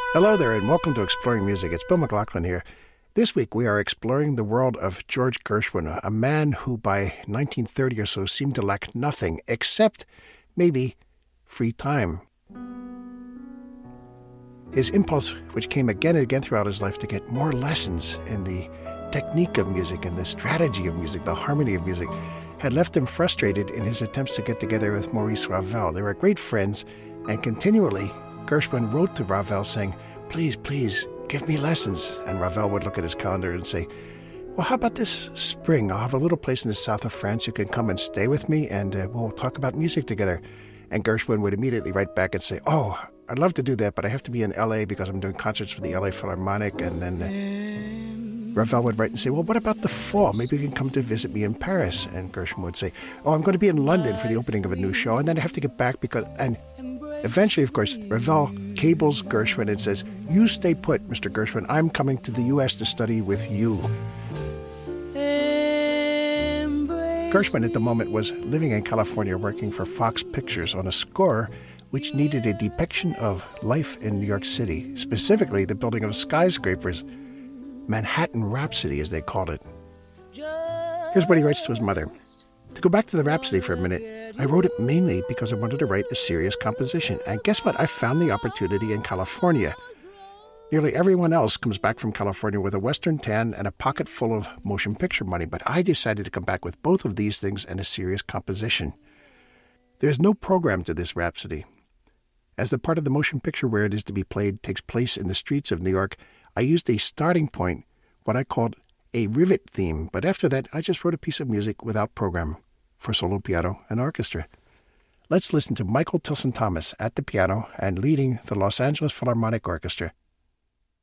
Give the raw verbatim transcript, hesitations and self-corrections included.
Hello there, and welcome to Exploring Music. It's Bill McLaughlin here. This week we are exploring the world of George Gershwin, a man who by nineteen thirty or so seemed to lack nothing except maybe free time. His impulse, which came again and again throughout his life to get more lessons in the technique of music and the strategy of music, the harmony of music, had left him frustrated in his attempts to get together with Maurice Ravel. They were great friends, and continually Gershwin wrote to Ravel saying, please, please, give me lessons. And Ravel would look at his calendar and say, well, how about this spring? I'll have a little place in the south of France. You can come and stay with me, and uh, we'll talk about music together. And Gershwin would immediately write back and say, oh, I'd love to do that, but I have to be in L A because I'm doing concerts for the L A Philharmonic. And then uh, Ravel would write and say, well, what about the fall? Maybe you can come to visit me in Paris. And Gershwin would say, oh, I'm going to be in London for the opening of a new show, and then I have to get back because... and eventually, of course, Ravel cables Gershwin and says, you stay put, Mister Gershwin. I'm coming to the U S to study with you. Gershwin at the moment was living in California working for Fox Pictures on a score which needed a depiction of life in New York City, specifically the building of skyscrapers, Manhattan Rhapsody, as they called it. Here's what he writes to his mother. To go back to the Rhapsody for a minute, I wrote it mainly because I wanted to write a serious composition. And guess what? I found the opportunity in California. Nearly everyone else comes back from California with a Western tan and a pocket full of motion picture money, but I decided to come back with both of these things and a serious composition. There's no program to this Rhapsody. As the part of the motion picture where it is to be played takes place in the streets of New York, I used a starting point, what I called a rivet theme, but after that, I just wrote a piece of music without program for solo piano and orchestra. Let's listen to Michael Tilson Thomas at the piano and leading the Los Angeles Philharmonic Orchestra